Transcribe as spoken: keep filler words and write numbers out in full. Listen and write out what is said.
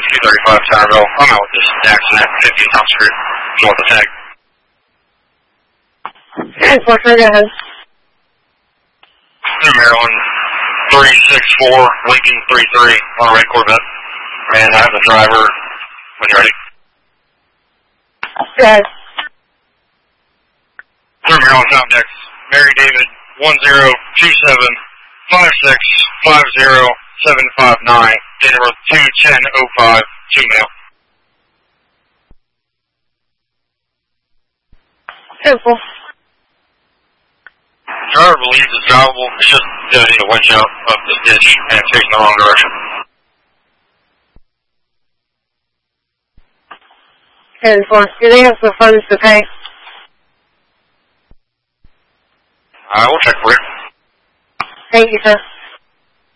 two thirty-five Tyrell. I'm out with this accident at fiftieth House Street. If you want the tag. ten four, go ahead. Maryland three six four, Lincoln three three on a red Corvette. And I have the driver when you're ready. Go ahead. Through Maryland Top Decks, Mary David one zero two seven five six five zero seven five nine, date of birth two ten oh five, Gmail. Simple. Driver believes it's drivable. It's just going to need a winch out of this ditch and it's facing the wrong direction. ten four, do they have some funds to pay? I will check for it. Thank you, sir.